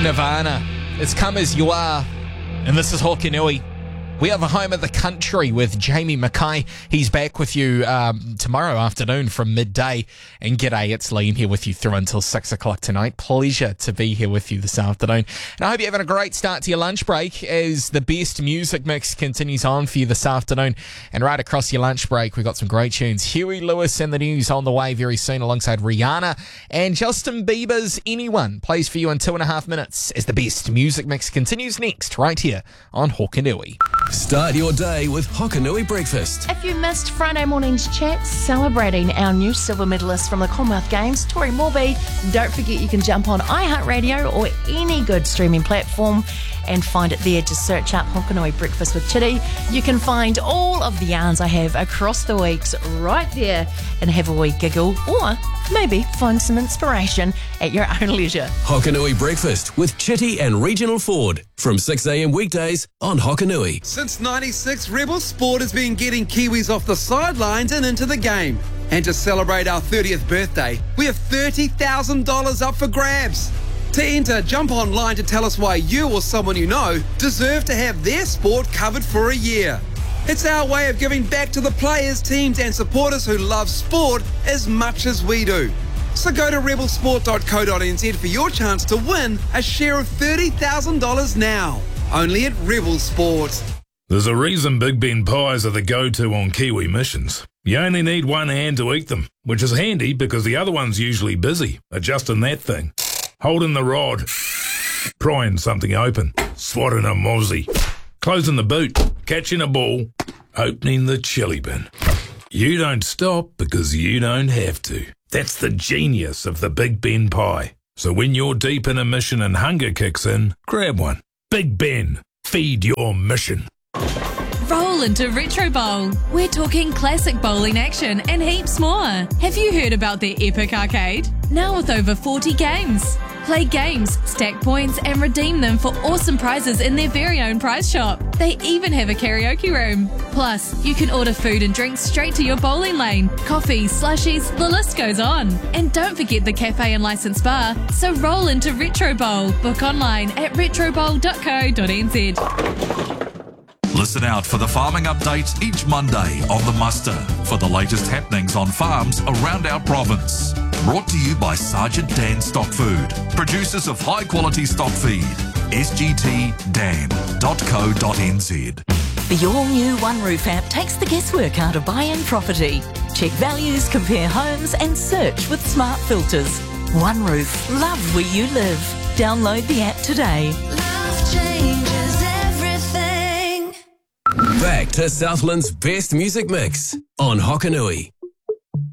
Nirvana. It's Come As You Are, and this is Hokanui. We are the home of the country with Jamie Mackay. He's back with you tomorrow afternoon from midday. And g'day, it's Liam here with you through until 6 o'clock tonight. Pleasure to be here with you this afternoon. And I hope you're having a great start to your lunch break as the best music mix continues on for you this afternoon. And right across your lunch break, we've got some great tunes. Huey Lewis and the News on the way very soon alongside Rihanna. And Justin Bieber's Anyone plays for you in 2.5 minutes as the best music mix continues next right here on Hokanui. Start your day with Hokanui Breakfast. If you missed Friday morning's chat celebrating our new silver medalist from the Commonwealth Games, Tori Morby, don't forget you can jump on iHeartRadio or any good streaming platform and find it there. Just search up Hokanui Breakfast with Chitty. You can find all of the yarns I have across the weeks right there and have a wee giggle or maybe find some inspiration at your own leisure. Hokanui Breakfast with Chitty and Regional Ford from 6 a.m. weekdays on Hokanui. Since 96, Rebel Sport has been getting Kiwis off the sidelines and into the game. And to celebrate our 30th birthday, we have $30,000 up for grabs. To enter, jump online to tell us why you or someone you know deserve to have their sport covered for a year. It's our way of giving back to the players, teams and supporters who love sport as much as we do. So go to rebelsport.co.nz for your chance to win a share of $30,000 now. Only at Rebel Sport. There's a reason Big Ben pies are the go-to on Kiwi missions. You only need one hand to eat them, which is handy because the other one's usually busy adjusting that thing, holding the rod, prying something open, swatting a mozzie, closing the boot, catching a ball, opening the chili bin. You don't stop because you don't have to. That's the genius of the Big Ben pie. So when you're deep in a mission and hunger kicks in, grab one. Big Ben, feed your mission. Roll into Retro Bowl. We're talking classic bowling action and heaps more. Have you heard about their Epic Arcade? Now with over 40 games. Play games, stack points and redeem them for awesome prizes in their very own prize shop. They even have a karaoke room. Plus, you can order food and drinks straight to your bowling lane. Coffees, slushies, the list goes on. And don't forget the cafe and licensed bar. So roll into Retro Bowl. Book online at retrobowl.co.nz. Listen out for the farming updates each Monday on The Muster for the latest happenings on farms around our province. Brought to you by Sergeant Dan Stock Food, producers of high-quality stock feed. sgtdan.co.nz. The all-new One Roof app takes the guesswork out of buying property. Check values, compare homes and search with smart filters. One Roof, love where you live. Download the app today. Love changes everything. Back to Southland's best music mix on Hokanui.